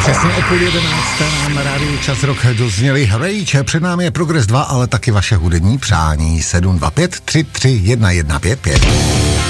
Přesně o 10:30 nám na rádiu Čas Rock dozněli Rage. Před námi je Progres 2, ale taky vaše hudební přání 725 33 1155.